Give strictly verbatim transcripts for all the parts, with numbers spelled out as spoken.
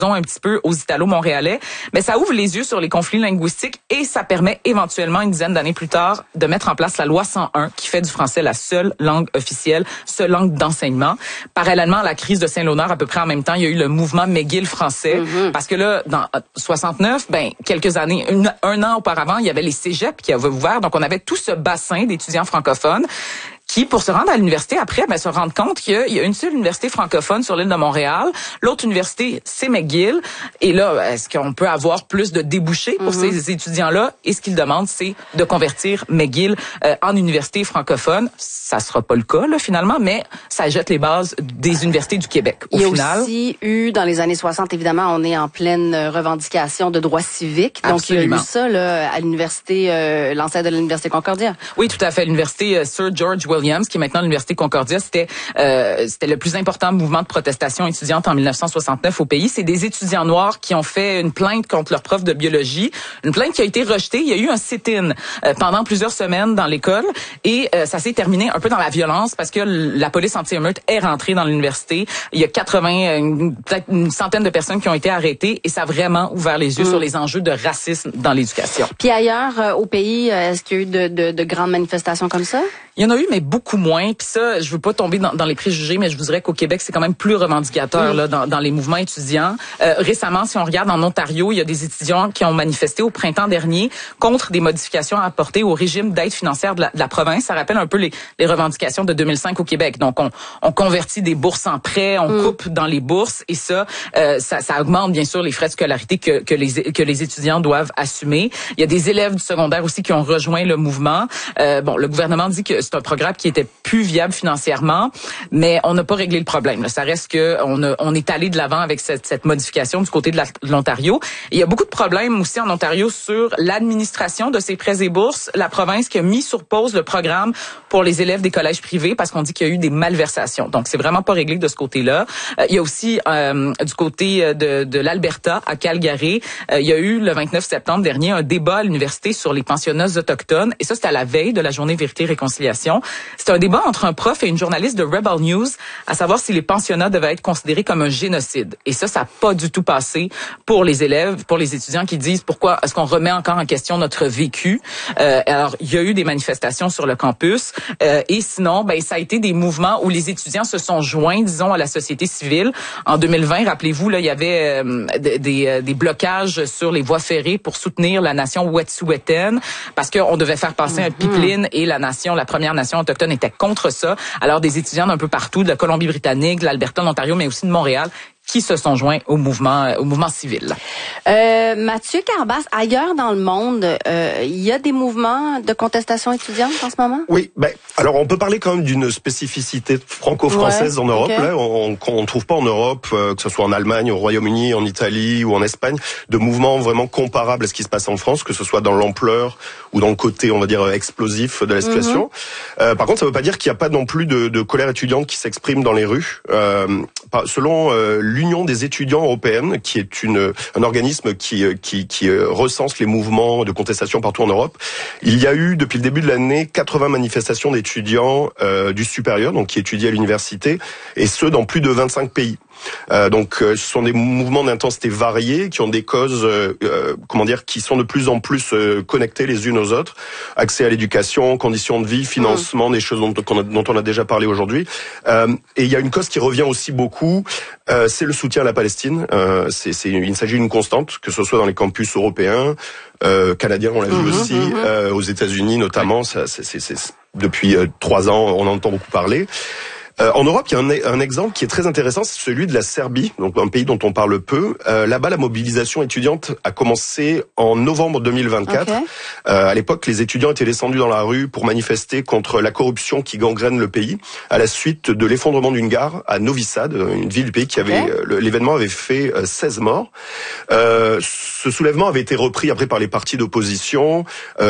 un petit peu aux Italo-Montréalais, mais ça ouvre les yeux sur les conflits linguistiques et ça permet éventuellement, une dizaine d'années plus tard, de mettre en place la loi cent un qui fait du français la seule langue officielle, seule langue d'enseignement. Parallèlement à la crise de Saint-Léonard, à peu près en même temps, il y a eu le mouvement McGill français, mm-hmm. parce que là, dans soixante-neuf, ben quelques années, une, un an auparavant, il y avait les cégeps qui avaient ouvert, donc on avait tout ce bassin d'étudiants francophones qui, pour se rendre à l'université, après, ben, se rendent compte qu'il y a une seule université francophone sur l'île de Montréal. L'autre université, c'est McGill. Et là, est-ce qu'on peut avoir plus de débouchés pour mm-hmm. ces étudiants-là? Et ce qu'ils demandent, c'est de convertir McGill euh, en université francophone. Ça sera pas le cas, là, finalement, mais ça jette les bases des universités du Québec, au Il y a final. aussi eu, dans les années soixante, évidemment, on est en pleine revendication de droits civiques. Donc, Absolument. il y a eu ça, là, à l'université, euh, l'ancêtre de l'université Concordia. Oui, tout à fait. L'université euh, Sir George Williams, qui est maintenant l'université Concordia, c'était euh, c'était le plus important mouvement de protestation étudiante en mille neuf cent soixante-neuf au pays. C'est des étudiants noirs qui ont fait une plainte contre leur prof de biologie, une plainte qui a été rejetée. Il y a eu un sit-in euh, pendant plusieurs semaines dans l'école et euh, ça s'est terminé un peu dans la violence parce que la police anti-émeute est rentrée dans l'université. Il y a quatre-vingts, une, peut-être une centaine de personnes qui ont été arrêtées et ça a vraiment ouvert les yeux mmh. sur les enjeux de racisme dans l'éducation. Puis ailleurs euh, au pays, est-ce qu'il y a eu de, de, de grandes manifestations comme ça? Il y en a eu, mais beaucoup moins. Puis ça, je veux pas tomber dans, dans les préjugés, mais je vous dirais qu'au Québec, c'est quand même plus revendicateur mmh. là, dans, dans les mouvements étudiants. Euh, récemment, si on regarde en Ontario, il y a des étudiants qui ont manifesté au printemps dernier contre des modifications apportées au régime d'aide financière de la, de la province. Ça rappelle un peu les, les revendications de deux mille cinq au Québec. Donc, on, on convertit des bourses en prêts, on mmh. coupe dans les bourses, et ça, euh, ça, ça augmente bien sûr les frais de scolarité que, que les que les étudiants doivent assumer. Il y a des élèves du secondaire aussi qui ont rejoint le mouvement. Euh, bon, le gouvernement dit que c'est un programme qui était plus viable financièrement, mais on n'a pas réglé le problème. Là. Ça reste que on, a, on est allé de l'avant avec cette, cette modification du côté de, la, de l'Ontario. Et il y a beaucoup de problèmes aussi en Ontario sur l'administration de ces prêts et bourses. La province qui a mis sur pause le programme pour les élèves des collèges privés parce qu'on dit qu'il y a eu des malversations. Donc, c'est vraiment pas réglé de ce côté-là. Euh, il y a aussi euh, du côté de, de l'Alberta, à Calgary, euh, il y a eu le vingt-neuf septembre dernier un débat à l'université sur les pensionnats autochtones. Et ça, c'était à la veille de la journée Vérité et Réconciliation. C'était un débat entre un prof et une journaliste de Rebel News, à savoir si les pensionnats devaient être considérés comme un génocide. Et ça, ça n'a pas du tout passé pour les élèves, pour les étudiants qui disent pourquoi est-ce qu'on remet encore en question notre vécu. Euh, alors, il y a eu des manifestations sur le campus. Euh, et sinon, ben ça a été des mouvements où les étudiants se sont joints, disons, à la société civile. En deux mille vingt, rappelez-vous, là, il y avait euh, des, des, des blocages sur les voies ferrées pour soutenir la nation Wet'suwet'en parce qu'on devait faire passer mm-hmm. un pipeline et la nation, la première nation autochtone était contre ça. Alors, des étudiants d'un peu partout, de la Colombie-Britannique, de l'Alberta, de l'Ontario, mais aussi de Montréal, qui se sont joints au mouvement, au mouvement civil. Euh, Mathieu Carbas, ailleurs dans le monde, euh, il y a des mouvements de contestation étudiante en ce moment? Oui, ben alors on peut parler quand même d'une spécificité franco-française ouais, en Europe. Okay. Là, on ne trouve pas en Europe, euh, que ce soit en Allemagne, au Royaume-Uni, en Italie ou en Espagne, de mouvements vraiment comparables à ce qui se passe en France, que ce soit dans l'ampleur ou dans le côté, on va dire, explosif de la situation. Mm-hmm. Euh, par contre, ça ne veut pas dire qu'il n'y a pas non plus de, de colère étudiante qui s'exprime dans les rues. Euh, selon euh, l'Union des étudiants européennes, qui est une, un organisme qui, qui, qui recense les mouvements de contestation partout en Europe, il y a eu depuis le début de l'année quatre-vingts manifestations d'étudiants euh, du supérieur, donc qui étudient à l'université, et ce dans plus de vingt-cinq pays. Euh, donc, euh, ce sont des mouvements d'intensité variés qui ont des causes, euh, euh, comment dire, qui sont de plus en plus euh, connectées les unes aux autres. Accès à l'éducation, conditions de vie, financement, mmh. des choses dont, dont on a déjà parlé aujourd'hui. Euh, et il y a une cause qui revient aussi beaucoup, euh, c'est le soutien à la Palestine. Euh, c'est, c'est, il s'agit d'une constante, que ce soit dans les campus européens, euh, canadiens, on l'a vu mmh, aussi, mmh. Euh, aux États-Unis notamment. Ça, c'est, c'est, c'est, depuis euh, trois ans, on en entend beaucoup parler. Euh, en Europe, il y a un, un exemple qui est très intéressant, c'est celui de la Serbie, donc un pays dont on parle peu. Euh, là-bas, la mobilisation étudiante a commencé en novembre deux mille vingt-quatre. Okay. Euh, à l'époque, les étudiants étaient descendus dans la rue pour manifester contre la corruption qui gangrène le pays, à la suite de l'effondrement d'une gare à Novi Sad, une ville du pays qui avait, okay. l'événement avait fait seize morts. Euh, ce soulèvement avait été repris après par les partis d'opposition,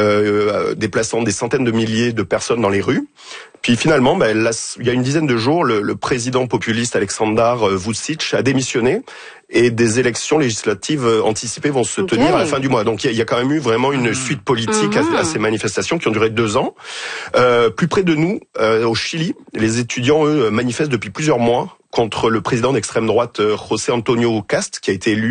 euh, déplaçant des centaines de milliers de personnes dans les rues. Puis finalement, ben, là, il y a une dizaine de jours, le, le président populiste Aleksandar Vučić a démissionné et des élections législatives anticipées vont se okay. tenir à la fin du mois. Donc il y, y a quand même eu vraiment une suite politique mmh. à, à ces manifestations qui ont duré deux ans. Euh, plus près de nous, euh, au Chili, les étudiants, eux, manifestent depuis plusieurs mois contre le président d'extrême droite José Antonio Cast, qui a été élu